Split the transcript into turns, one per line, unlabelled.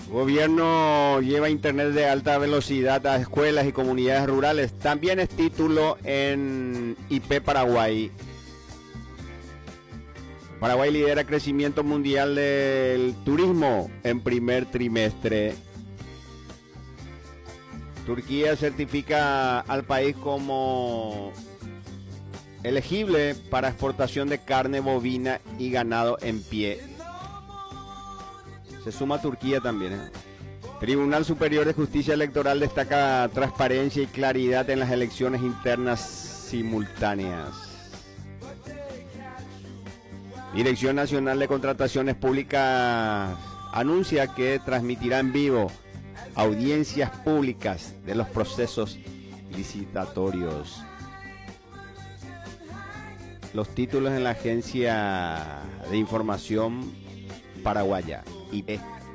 Gobierno lleva internet de alta velocidad a escuelas y comunidades rurales. También es título en IP Paraguay. Paraguay lidera crecimiento mundial del turismo en primer trimestre. Turquía certifica al país como elegible para exportación de carne bovina y ganado en pie. Se suma Turquía también, ¿eh? Tribunal Superior de Justicia Electoral destaca transparencia y claridad en las elecciones internas simultáneas. Dirección Nacional de Contrataciones Públicas anuncia que transmitirá en vivo audiencias públicas de los procesos licitatorios. Los títulos en la Agencia de Información Paraguaya, IP.